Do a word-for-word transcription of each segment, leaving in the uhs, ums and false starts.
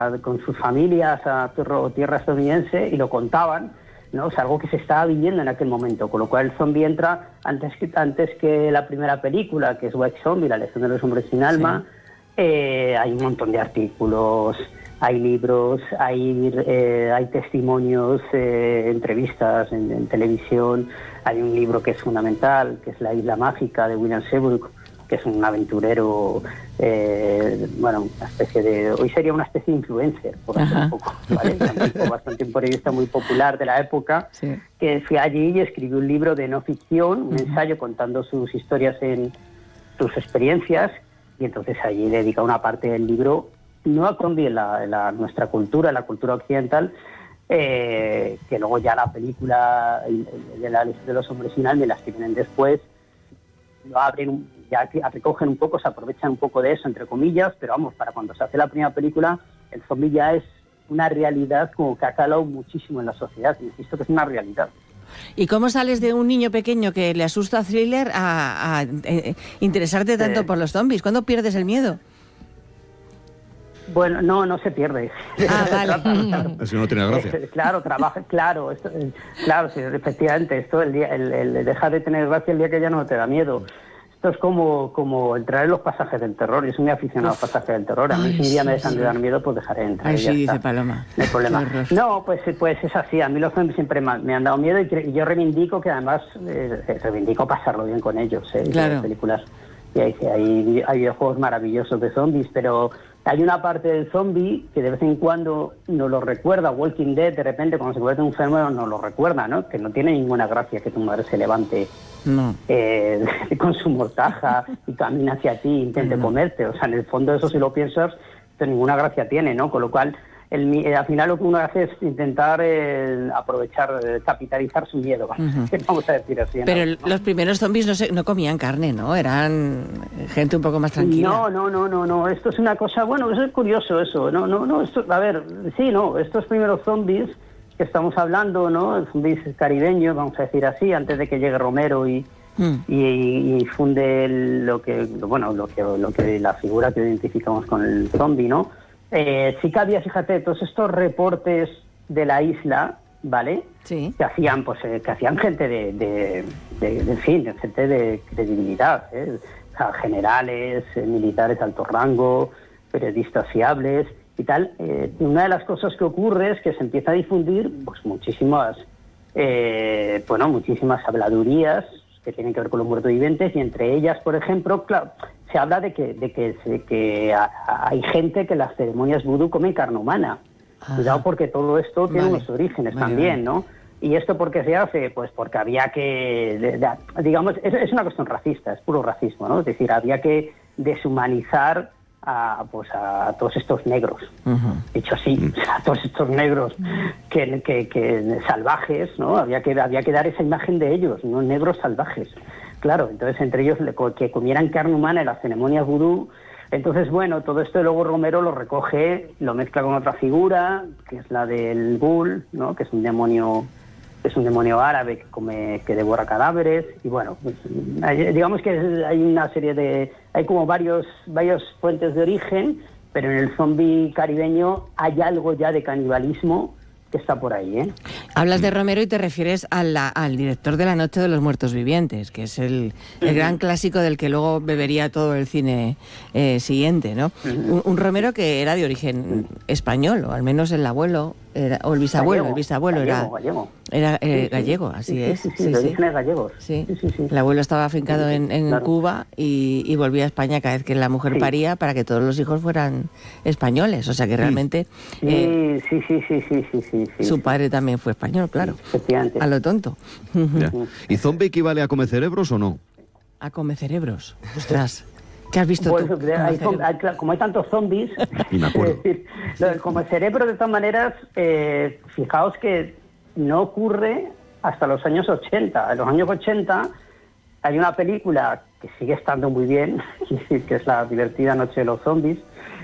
con sus familias a tierra estadounidense y lo contaban, ¿no? Es algo que se estaba viviendo en aquel momento, con lo cual el zombie entra antes que, antes que la primera película, que es White Zombie, la leyenda de los hombres sin alma. Sí. Eh, hay un montón de artículos, hay libros, hay, eh, hay testimonios, eh, entrevistas en, en televisión. Hay un libro que es fundamental, que es La Isla Mágica, de William Seabrook, que es un aventurero, eh, bueno, una especie de... Hoy sería una especie de influencer, por hacer un poco, ¿vale? También bastante un periodista muy popular de la época, sí. Que fue allí y escribió un libro de no ficción, un uh-huh. ensayo contando sus historias, en sus experiencias, y entonces allí dedica una parte del libro, no a zombie en la, en la, nuestra cultura, la cultura occidental, eh, que luego ya la película de la lista de los hombres sin alma, las que vienen después, lo abren, ya recogen un poco, se aprovechan un poco de eso, entre comillas, pero vamos, para cuando se hace la primera película, el zombie ya es una realidad como que ha calado muchísimo en la sociedad, insisto que es una realidad. ¿Y cómo sales de un niño pequeño que le asusta Thriller a, a eh, interesarte tanto sí. por los zombies? ¿Cuándo pierdes el miedo? Bueno, no, no se pierde. Ah, vale. Así no tiene gracia. Es, claro, trabaja, claro, esto, claro, sí, efectivamente, esto el día, el, el dejar de tener gracia el día que ya no te da miedo. Esto es como, como entrar en los pasajes del terror. Yo soy muy aficionado Uf. a los pasajes del terror. A mí, Ay, si un día sí, me dejan sí. de dar miedo, pues dejaré de entrar. Ay, sí, ya dice está. Paloma. No hay problema. No, pues, pues es así. A mí los zombies siempre me han dado miedo y, y yo reivindico que además, eh, reivindico pasarlo bien con ellos. ¿eh? Claro. Hay películas, y hay, hay, hay videojuegos maravillosos de zombies, pero hay una parte del zombie que de vez en cuando nos lo recuerda. Walking Dead, de repente, cuando se convierte en un fenómeno, nos lo recuerda, ¿no? Que no tiene ninguna gracia que tu madre se levante no. eh, con su mortaja y camine hacia ti e intente no. comerte. O sea, en el fondo eso, si lo piensas, pues ninguna gracia tiene, ¿no? Con lo cual, el, eh, al final lo que uno hace es intentar eh, aprovechar, eh, capitalizar su miedo, uh-huh. vamos a decir así. Pero ¿no? los primeros zombies no, se, no comían carne, ¿no? Eran gente un poco más tranquila. No, no, no, no, no. Esto es una cosa, bueno, eso es curioso eso. No, no, no, esto, a ver, sí, no, estos primeros zombies que estamos hablando, ¿no? Zombies caribeños, vamos a decir así, antes de que llegue Romero y mm. y, y funde el, lo que, bueno, lo que, lo que la figura que identificamos con el zombie, ¿no? Eh, sí que había, fíjate, todos estos reportes de la isla, ¿vale? Sí. Que hacían, pues, eh, que hacían gente de, de, de, de, en fin, de gente de credibilidad, ¿eh? O sea, generales, eh, militares de alto rango, periodistas fiables y tal. Eh, una de las cosas que ocurre es que se empieza a difundir, pues, muchísimas, eh, bueno, muchísimas habladurías que tienen que ver con los muertos vivientes, y entre ellas, por ejemplo, claro, se habla de que de que, de que a, a, hay gente que en las ceremonias vudú come carne humana. Ajá. Cuidado, porque todo esto tiene vale. unos orígenes vale, también, vale. ¿no? ¿Y esto por qué se hace? Pues porque había que, de, de, digamos, es, es una cuestión racista, es puro racismo, ¿no? Es decir, había que deshumanizar a, pues a todos estos negros, uh-huh. dicho así, uh-huh. a todos estos negros que, que, que salvajes, ¿no? Había que, había que dar esa imagen de ellos, no negros salvajes. Claro, entonces entre ellos que comieran carne humana en las ceremonias vudú. Entonces, bueno, todo esto luego Romero lo recoge, lo mezcla con otra figura, que es la del Ghoul, ¿no? Que es un demonio, es un demonio árabe que come, que devora cadáveres. Y bueno, pues, digamos que hay una serie de, hay como varios, varios fuentes de origen, pero en el zombie caribeño hay algo ya de canibalismo que está por ahí, ¿eh? Hablas de Romero y te refieres a la, al director de La Noche de los Muertos Vivientes, que es el, el uh-huh. gran clásico del que luego bebería todo el cine eh, siguiente, ¿no? Uh-huh. Un, un Romero que era de origen español, o al menos el abuelo, era, o el bisabuelo, gallego, el bisabuelo gallego, era, gallego. era eh, sí, sí. gallego, así sí, es. Sí, sí, sí, sí, de orígenes gallegos. Sí. Sí, sí, sí. El abuelo estaba afincado sí, en, en claro. Cuba y, y volvía a España cada vez que la mujer sí. paría para que todos los hijos fueran españoles, o sea que realmente... Sí, eh, sí, sí, sí, sí, sí, sí, sí. Su padre también fue español, claro. Efectivamente. A lo tonto. Ya. ¿Y zombie equivale a come cerebros o no? A come cerebros. Ostras. ¿Qué has visto pues, tú? Hay, hay, como hay tantos zombies, es decir, como el cerebro, de todas maneras, eh, fijaos que no ocurre hasta los años ochenta. En los años ochenta hay una película que sigue estando muy bien, que es la divertida Noche de los Zombies,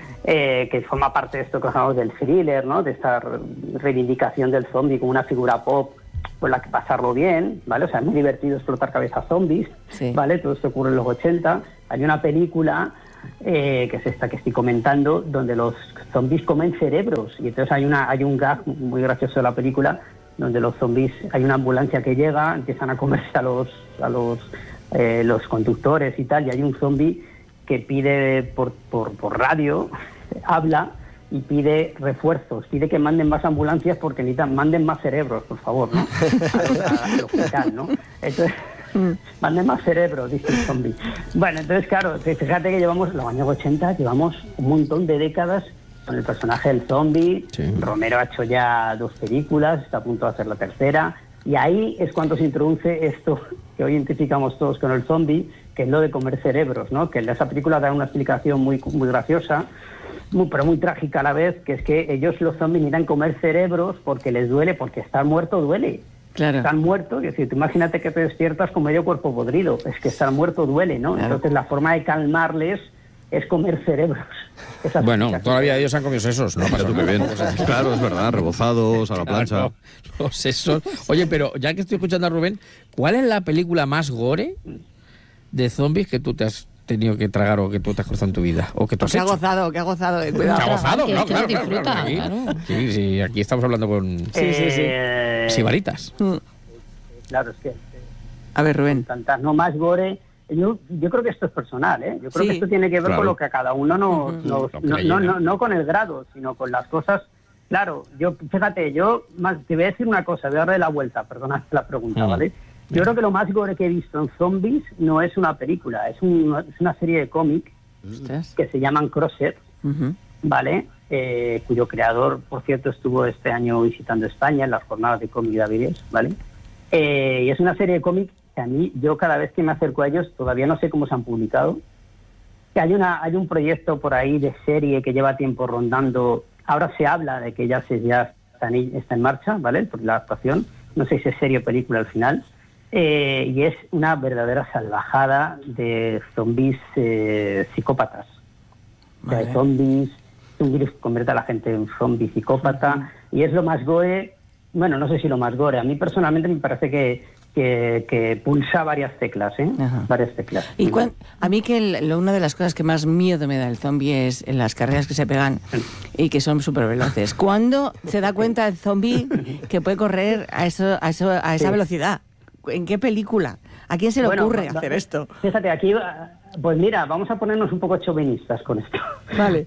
eh, que forma parte de esto que llamamos del thriller, ¿no? De esta reivindicación del zombie como una figura pop por la que pasarlo bien, ¿vale? O sea, es muy divertido explotar cabezas zombies, sí. ¿vale? Todo esto ocurre en los ochenta. Hay una película eh, que es esta que estoy comentando, donde los zombies comen cerebros. Y entonces hay una hay un gag muy gracioso de la película, donde los zombies, hay una ambulancia que llega, empiezan a comerse a los a los eh, los conductores y tal, y hay un zombie que pide por, por, por radio, habla y pide refuerzos, pide que manden más ambulancias porque necesitan, manden más cerebros, por favor, ¿no? Al hospital, ¿no? Entonces, manden más cerebros, dice el zombie. Bueno, entonces, claro, fíjate que llevamos, los años ochenta, llevamos un montón de décadas con el personaje del zombie. Sí. Romero ha hecho ya dos películas, está a punto de hacer la tercera, y ahí es cuando se introduce esto que hoy identificamos todos con el zombie, que es lo de comer cerebros, ¿no? Que en esa película da una explicación muy, muy graciosa, muy, pero muy trágica a la vez, que es que ellos, los zombies, necesitan comer cerebros porque les duele, porque estar muerto duele. Claro. Están muertos, es decir, tú imagínate que te despiertas con medio cuerpo podrido, es que estar muerto duele, ¿no? Claro. Entonces la forma de calmarles es comer cerebros. Esas bueno, todavía ellos han comido sesos, ¿no? Pasa muy bien. Claro, es verdad, rebozados, a la plancha. Claro, los sesos. Oye, pero ya que estoy escuchando a Rubén, ¿cuál es la película más gore de zombies que tú te has tenido que tragar o que tú te has cruzado en tu vida? O que tú has que hecho? ha gozado, que ha gozado. Eh, cuidado. ¿Que ha gozado? Que, Claro, que claro, lo disfruta, claro, aquí, claro. Sí, sí, aquí estamos hablando con... Sí, sí, sí. Eh, Sibaritas. Mm. Claro, es que... A ver, Rubén. Tantas, no más gore... Yo, yo creo que esto es personal, ¿eh? Yo creo Sí. que esto tiene que ver Claro. con lo que a cada uno nos... Uh-huh. nos Lo que no, le no, llena. no, no con el grado, sino con las cosas... Claro, yo, fíjate, yo más, te voy a decir una cosa, voy a darle la vuelta, perdona la pregunta, Uh-huh. ¿vale? Yo creo que lo más gore que he visto en zombies no es una película, es, un, es una serie de cómics Ostras. que se llaman Crossed, Uh-huh. ¿vale? Eh, cuyo creador, por cierto, estuvo este año visitando España en las jornadas de cómic de Avilés, ¿vale? Eh, y es una serie de cómics que a mí, yo cada vez que me acerco a ellos, todavía no sé cómo se han publicado. Que hay una hay un proyecto por ahí de serie que lleva tiempo rondando. Ahora se habla de que ya se ya está en, está en marcha, ¿vale? Por la actuación. No sé si es serie o película al final. Eh, y es una verdadera salvajada de zombies eh, psicópatas. O sea, de zombies, un virus que convierte a la gente en zombie psicópata. Y es lo más gore, bueno, no sé si lo más gore. A mí personalmente me parece que, que, que pulsa varias teclas, ¿eh? Ajá. Varias teclas. Y cuan, a mí que el, lo, una de las cosas que más miedo me da el zombie es en las carreras que se pegan y que son súper veloces. ¿Cuándo se da cuenta el zombie que puede correr a, eso, a, eso, a esa Sí. velocidad? ¿En qué película? ¿A quién se le Bueno, ocurre va- hacer esto? Fíjate, aquí, pues mira, vamos a ponernos un poco chauvinistas con esto. Vale.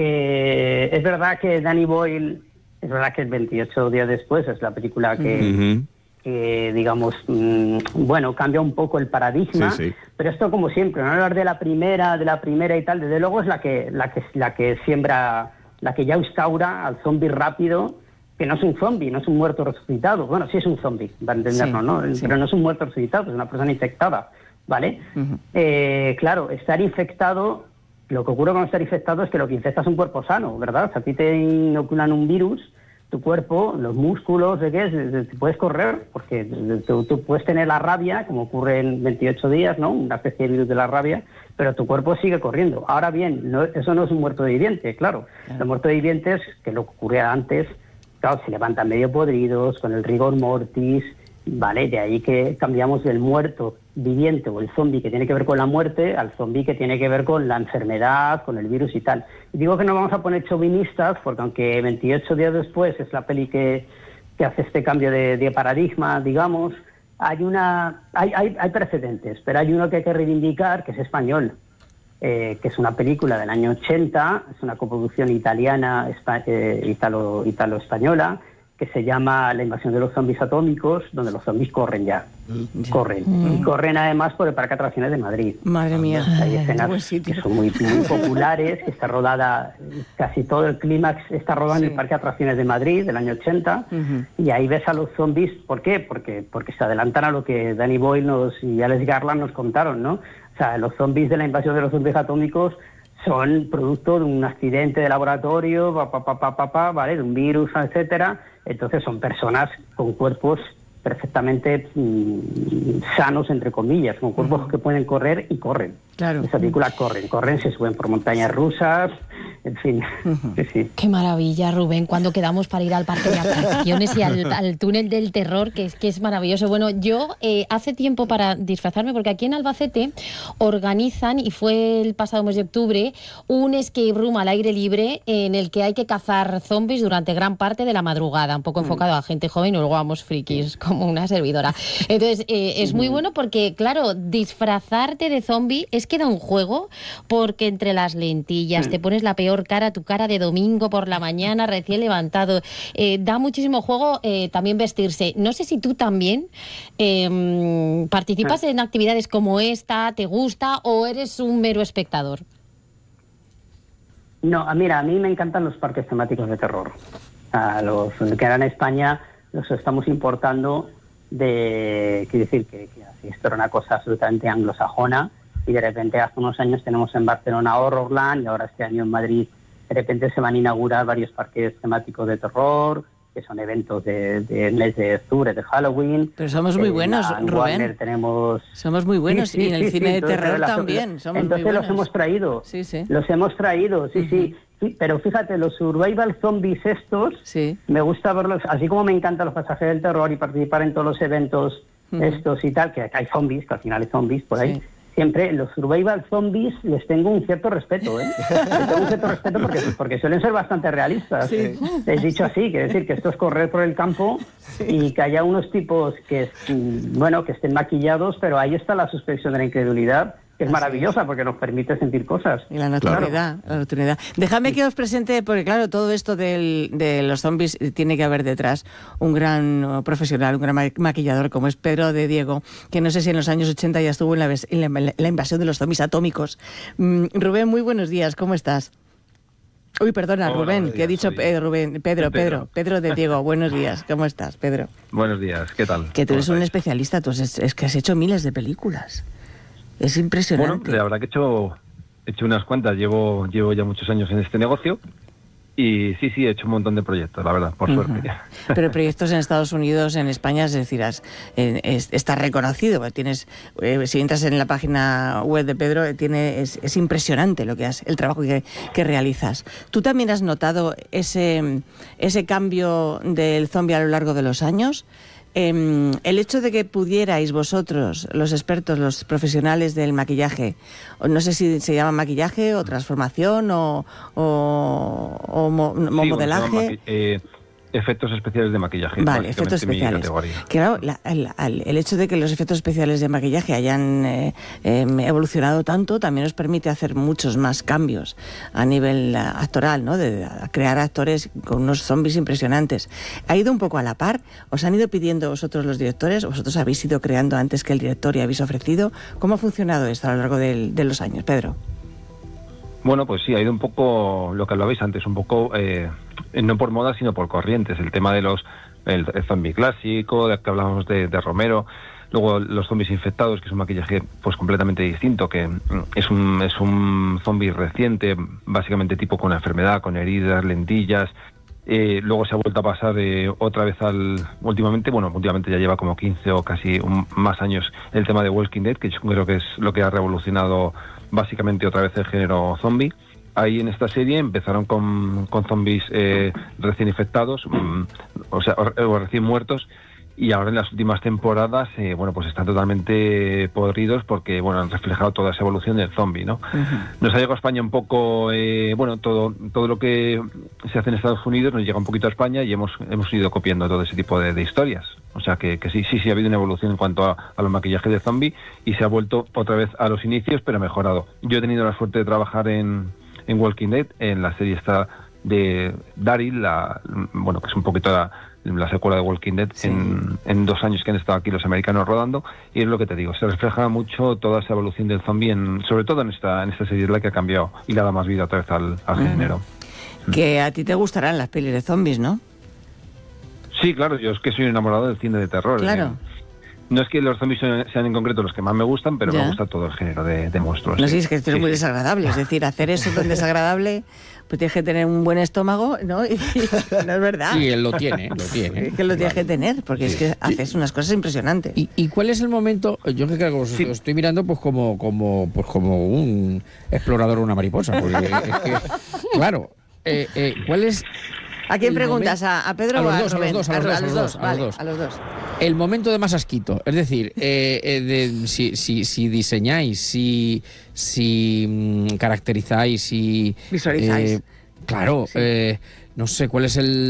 Porque es verdad que Danny Boyle, es verdad que el veintiocho días después es la película que, Ujú. que digamos, mmm, bueno, cambia un poco el paradigma. Sí, sí. Pero esto, como siempre, no hablar de la primera, de la primera y tal, desde luego es la que, la que, la que siembra, la que ya instaura al zombie rápido, que no es un zombie, no es un muerto resucitado. Bueno, sí es un zombie, para entendernos, Sí, ¿no? sí. Pero no es un muerto resucitado, es una persona infectada, ¿vale? Ujú. Eh, claro, estar infectado, lo que ocurre con estar infectado es que lo que infecta es un cuerpo sano, ¿verdad? O sea, a ti te inoculan un virus, tu cuerpo, los músculos, ¿de qué es? Te puedes correr, porque tú, tú puedes tener la rabia, como ocurre en veintiocho días, ¿no? Una especie de virus de la rabia, pero tu cuerpo sigue corriendo. Ahora bien, no, eso no es un muerto viviente, claro. Claro. Los muertos vivientes, que lo que ocurría antes, claro, se levantan medio podridos, con el rigor mortis, ¿vale? De ahí que cambiamos del muerto viviente o el zombie que tiene que ver con la muerte al zombie que tiene que ver con la enfermedad, con el virus y tal. Y digo que no vamos a poner chauvinistas, porque aunque veintiocho días después es la peli que, que hace este cambio de, de paradigma, digamos, hay una hay, hay, hay precedentes, pero hay uno que hay que reivindicar, que es español. Eh, que es una película del año ochenta, es una coproducción italiana, espa- eh, italo, italo-española, que se llama La invasión de los zombies atómicos, donde los zombies corren ya, Ya. corren. Mm. Y corren además por el Parque de Atracciones de Madrid. Madre mía. Hay Qué escenas buen sitio. que son muy, muy populares, que está rodada, casi todo el clímax está rodado Sí. en el Parque de Atracciones de Madrid del año ochenta, Ujú. y ahí ves a los zombies. ¿Por qué? Porque, porque se adelantan a lo que Danny Boyle nos, y Alex Garland nos contaron, ¿no? O sea, los zombies de la invasión de los zombies atómicos son producto de un accidente de laboratorio, pa, pa, pa, pa, pa, pa, ¿vale? De un virus, etcétera. Entonces son personas con cuerpos perfectamente mmm, sanos, entre comillas, con cuerpos uh-huh. que pueden correr y corren. Claro. En esa película corren, corren, se suben por montañas rusas, en fin. Uh-huh. Sí, sí. Qué maravilla, Rubén, cuando quedamos para ir al parque de atracciones y al, al túnel del terror, que es que es maravilloso. Bueno, yo eh, hace tiempo para disfrazarme, porque aquí en Albacete organizan, y fue el pasado mes de octubre, un escape room al aire libre en el que hay que cazar zombies durante gran parte de la madrugada, un poco uh-huh. enfocado a gente joven y luego vamos frikis, como una servidora. Entonces, eh, es muy bueno porque, claro, disfrazarte de zombie es que da un juego, porque entre las lentillas te pones la peor cara, tu cara de domingo por la mañana, recién levantado. Eh, da muchísimo juego eh, también vestirse. No sé si tú también eh, participas en actividades como esta, ¿te gusta o eres un mero espectador? No, mira, a mí me encantan los parques temáticos de terror. A los que eran en España los estamos importando de... Quiero decir que, que esto era una cosa absolutamente anglosajona, y de repente hace unos años tenemos en Barcelona Horrorland, y ahora este año en Madrid de repente se van a inaugurar varios parques temáticos de terror, que son eventos de, de mes de octubre, de Halloween. Pero somos muy buenos, en Rubén. Warner tenemos... Somos muy buenos, sí, sí, y en el sí, cine sí, de terror la, también. Somos entonces muy los hemos traído. Sí, sí. Los hemos traído, sí, uh-huh. sí. Sí, pero fíjate, los survival zombies estos, sí. me gusta verlos, así como me encantan los pasajes del terror y participar en todos los eventos uh-huh. estos y tal, que hay zombies, que al final hay zombies por ahí. Sí. Siempre los survival zombies les tengo un cierto respeto, ¿eh? Les tengo un cierto respeto porque, porque suelen ser bastante realistas. Sí. Les he dicho así, quiere decir que esto es correr por el campo sí. y que haya unos tipos que, bueno, que estén maquillados, pero ahí está la suspensión de la incredulidad, que es así maravillosa es. Porque nos permite sentir cosas. Y la nocturnidad, claro. la nocturnidad. Déjame que os presente, porque claro, todo esto del, de los zombies tiene que haber detrás un gran profesional, un gran maquillador como es Pedro de Diego, que no sé si en los años ochenta ya estuvo en la, en la, la invasión de los zombies atómicos. Mm, Rubén, muy buenos días, ¿cómo estás? Uy, perdona, Hola, Rubén, días, que he dicho eh, Rubén, Pedro, Pedro, Pedro, Pedro de Diego, buenos días, ¿cómo estás, Pedro? Buenos días, ¿qué tal? Que tú eres un estáis? especialista, tú es, es que has hecho miles de películas. Es impresionante. Bueno, la verdad que he hecho, he hecho unas cuantas, llevo, llevo ya muchos años en este negocio y sí, sí, he hecho un montón de proyectos, la verdad, por uh-huh. suerte. Pero proyectos en Estados Unidos, en España, es decir, has, eh, es, está reconocido. Tienes, eh, si entras en la página web de Pedro, tiene, es, es impresionante lo que has, el trabajo que, que realizas. ¿Tú también has notado ese, ese cambio del zombie a lo largo de los años? Eh, el hecho de que pudierais vosotros, los expertos, los profesionales del maquillaje, no sé si se llama maquillaje o transformación o, o, o mo, sí, modelaje... Bueno, maqui- eh, efectos especiales de maquillaje. Vale, efectos especiales. Claro, la, la, el hecho de que los efectos especiales de maquillaje hayan eh, eh, evolucionado tanto también nos permite hacer muchos más cambios a nivel actoral, ¿no? De, de crear actores con unos zombies impresionantes. ¿Ha ido un poco a la par? ¿Os han ido pidiendo vosotros los directores? ¿Vosotros habéis ido creando antes que el director y habéis ofrecido? ¿Cómo ha funcionado esto a lo largo de, de los años, Pedro? Bueno, pues sí, ha ido un poco lo que hablabais antes, un poco, eh, no por moda, sino por corrientes. El tema de los, el, el zombie clásico, de que hablábamos de, de Romero, luego los zombies infectados, que es un maquillaje pues completamente distinto, que es un, es un zombie reciente, básicamente tipo con una enfermedad, con heridas, lentillas. Eh, luego se ha vuelto a pasar eh, otra vez al... Últimamente, bueno, últimamente ya lleva como quince o casi un, más años el tema de Walking Dead, que yo creo que es lo que ha revolucionado básicamente otra vez el género zombie. Ahí en esta serie empezaron con, con zombies eh, recién infectados, mmm, o sea, o, o recién muertos, y ahora en las últimas temporadas, eh, bueno, pues están totalmente podridos porque, bueno, han reflejado toda esa evolución del zombie, ¿no? Uh-huh. Nos ha llegado a España un poco, eh, bueno, todo todo lo que se hace en Estados Unidos nos llega un poquito a España y hemos hemos ido copiando todo ese tipo de, de historias. O sea que, que sí, sí, sí ha habido una evolución en cuanto a, a los maquillajes de zombie y se ha vuelto otra vez a los inicios, pero mejorado. Yo he tenido la suerte de trabajar en, en Walking Dead, en la serie esta de Daryl, la, bueno, que es un poquito la, la secuela de Walking Dead, sí. en, en dos años que han estado aquí los americanos rodando, y es lo que te digo, se refleja mucho toda esa evolución del zombie, en, sobre todo en esta en esta serie, la que ha cambiado y le ha dado más vida otra vez al, al uh-huh. género. Que a ti te gustarán las pelis de zombies, ¿no? Sí, claro, yo es que soy enamorado del cine de terror. Claro. ¿eh? No es que los zombies sean en concreto los que más me gustan, pero ya. me gusta todo el género de, de monstruos. No, sí, sí, es que esto sí, es muy sí. desagradable. Es decir, hacer eso tan desagradable, pues tienes que tener un buen estómago, ¿no? Y, no es verdad. Sí, él lo tiene, lo tiene. Es que lo tienes que tener, porque es que haces unas cosas impresionantes. ¿Y, y cuál es el momento? Yo que claro, os Sí. estoy mirando pues como, como, pues como un explorador o una mariposa. Porque es que, claro, eh, eh, ¿cuál es? ¿A quién el preguntas? momen- ¿A, a Pedro a o los a dos, a los Rubén? dos, a los dos, a los dos, a los vale, dos. a los dos. El momento de más asquito, es decir, eh, eh, de, si, si, si diseñáis, si, si mm, caracterizáis, si... Visualizáis. eh, claro, Sí. eh, no sé, ¿cuál es el,